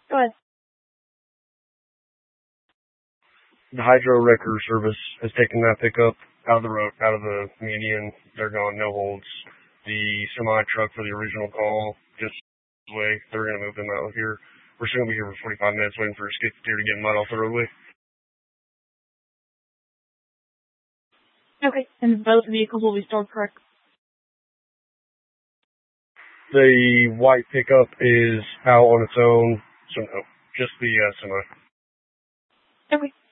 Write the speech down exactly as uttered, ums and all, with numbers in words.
Go ahead. The Hydro Wrecker service has taken that pickup out of the road, out of the median. They're gone, no holds. The semi truck for the original call, just way. They're going to move them out here. We're still going to be here for forty-five minutes waiting for a skid steer to get mud off the roadway. Okay, and both vehicles will be stored, correct? The white pickup is out on its own, so no, just the uh, semi. Okay.